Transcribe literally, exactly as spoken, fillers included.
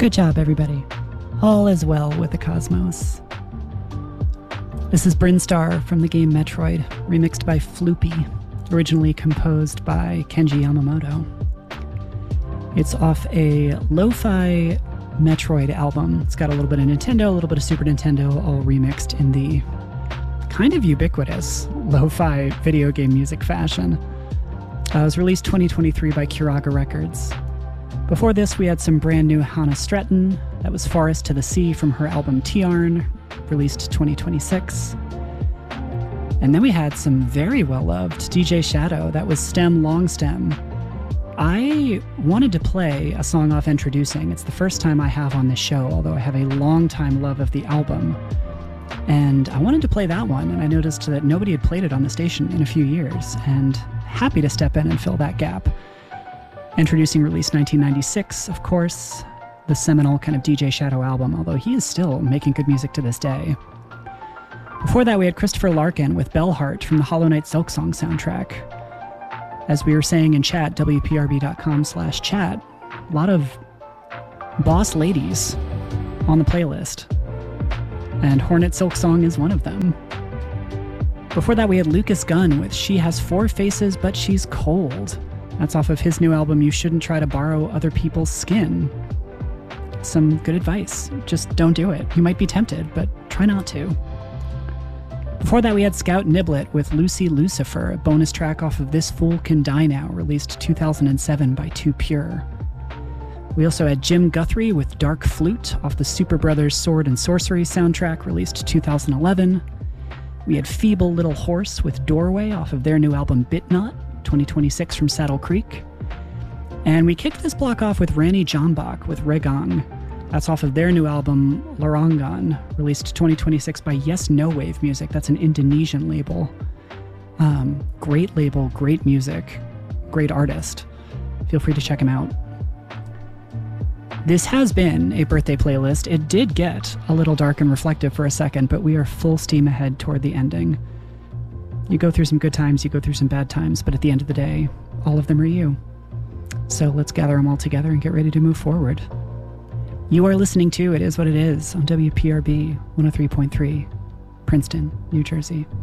Good job, everybody. All is well with the cosmos. This is Brinstar from the game Metroid, remixed by Floopy, originally composed by Kenji Yamamoto. It's off a lo-fi Metroid album. It's got a little bit of Nintendo, a little bit of Super Nintendo, all remixed in the kind of ubiquitous lo-fi video game music fashion. Uh, it was released twenty twenty-three by Kuraga Records. Before this, we had some brand new Hannah Stretton. That was Forest to the Sea from her album Tiarn, released twenty twenty-six. And then we had some very well-loved D J Shadow. That was Stem Long Stem. I wanted to play a song off Introducing. It's the first time I have on this show, although I have a long-time love of the album. And I wanted to play that one, and I noticed that nobody had played it on the station in a few years, and happy to step in and fill that gap. Introducing released nineteen ninety-six, of course, the seminal kind of D J Shadow album, although he is still making good music to this day. Before that, we had Christopher Larkin with Bellheart from the Hollow Knight Silksong soundtrack. As we were saying in chat, W P R B dot com slash chat, a lot of boss ladies on the playlist, and Hornet Silksong is one of them. Before that, we had Lucas Gunn with She Has Four Faces, But She's Cold. That's off of his new album, You Shouldn't Try to Borrow Other People's Skin. Some good advice. Just don't do it. You might be tempted, but try not to. Before that, we had Scout Niblet with Lucy Lucifer, a bonus track off of This Fool Can Die Now, released two thousand seven by Too Pure. We also had Jim Guthrie with Dark Flute off the Super Brothers Sword and Sorcery soundtrack, released two thousand eleven. We had Feeble Little Horse with Doorway off of their new album Bitnot, twenty twenty-six from Saddle Creek. And we kicked this block off with Rani Jambak with Regong. That's off of their new album Larangan, released twenty twenty-six by Yes No Wave Music. That's an Indonesian label. Um, great label, great music, great artist. Feel free to check him out. This has been a birthday playlist. It did get a little dark and reflective for a second, but we are full steam ahead toward the ending. You go through some good times, you go through some bad times, but at the end of the day, all of them are you. So let's gather them all together and get ready to move forward. You are listening to It Is What It Is on W P R B one oh three point three, Princeton, New Jersey.